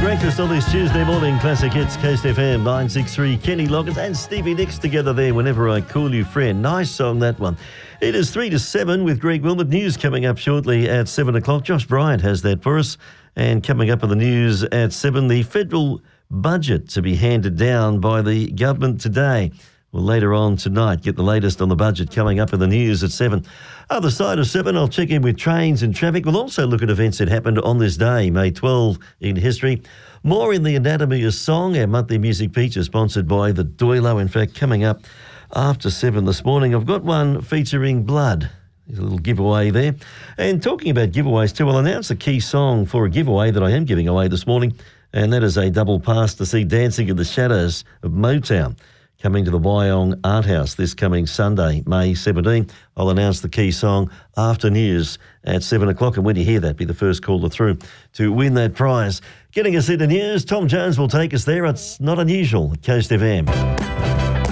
breakfast on this Tuesday morning. Classic Hits, Coast FM 963. Kenny Loggins and Stevie Nicks together there, Whenever I Call You Friend. Nice song, that one. It is 3 to 7 with Greg Wilmot. News coming up shortly at 7 o'clock. Josh Bryant has that for us. And coming up on the news at 7, the federal budget to be handed down by the government today. Well, later on tonight, get the latest on the budget coming up in the news at 7. Other side of 7, I'll check in with trains and traffic. We'll also look at events that happened on this day, May 12 in history. More in the Anatomy of Song, our monthly music feature sponsored by the Doilo. In fact, coming up after 7 this morning, I've got one featuring blood. There's a little giveaway there. And talking about giveaways too, I'll announce a key song for a giveaway that I am giving away this morning, and that is a double pass to see Dancing in the Shadows of Motown, coming to the Wyong Art House this coming Sunday, May 17. I'll announce the key song after news at 7 o'clock. And when you hear that, be the first caller through to win that prize. Getting us into news, Tom Jones will take us there. It's not unusual at Coast FM.